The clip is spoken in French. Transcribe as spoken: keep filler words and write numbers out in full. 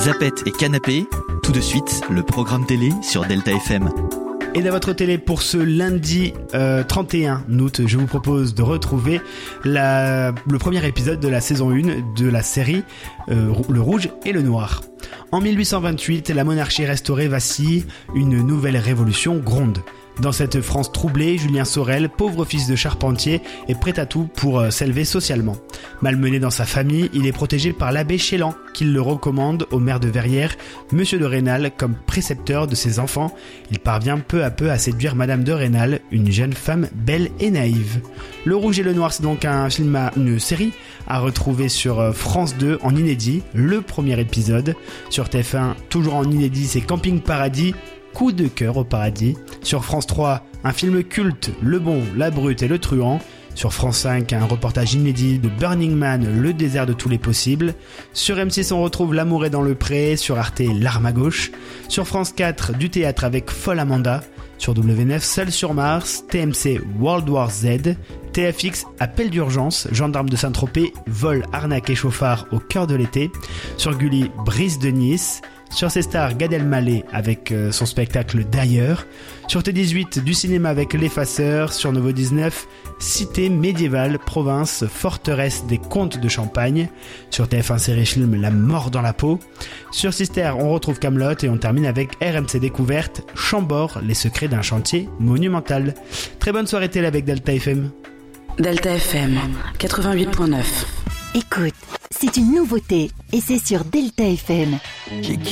Zapette et Canapé, tout de suite, le programme télé sur Delta F M. Et dans votre télé pour ce lundi euh, trente et un août, je vous propose de retrouver la, le premier épisode de la saison un de la série euh, Le Rouge et le Noir. En mille huit cent vingt-huit, la monarchie restaurée vacille, une nouvelle révolution gronde. Dans cette France troublée, Julien Sorel, pauvre fils de charpentier, est prêt à tout pour euh, s'élever socialement. Malmené dans sa famille, il est protégé par l'abbé Chélan, qui le recommande au maire de Verrières, Monsieur de Rênal, comme précepteur de ses enfants. Il parvient peu à peu à séduire Madame de Rênal, une jeune femme belle et naïve. Le Rouge et le Noir, c'est donc un film, à, une série à retrouver sur France deux en inédit, le premier épisode. Sur T F un, toujours en inédit, c'est Camping Paradis, Coup de cœur au paradis. Sur France trois, un film culte, Le Bon, la Brute et le Truand. Sur France cinq, un reportage inédit de Burning Man, Le désert de tous les possibles. Sur M six, on retrouve L'amour est dans le pré. Sur Arte, L'arme à gauche. Sur France quatre, du théâtre avec Folle Amanda. Sur W neuf, Seul sur Mars. T M C, World War Z. T F X, Appel d'urgence, Gendarme de Saint-Tropez, Vol, arnaque et chauffard au cœur de l'été. Sur Gulli, Brise de Nice. Sur ces stars, Gad Elmaleh avec euh, son spectacle D'ailleurs. Sur T dix-huit, du cinéma avec L'Effaceur. Sur Nouveau dix-neuf, Cité médiévale, province, forteresse des comtes de Champagne. Sur T F un série film, La mort dans la peau. Sur Sister, on retrouve Camelot et on termine avec R M C Découverte, Chambord, les secrets d'un chantier monumental. Très bonne soirée télé avec Delta F M. Delta F M, quatre-vingt-huit virgule neuf. Écoute, c'est une nouveauté et c'est sur Delta F M.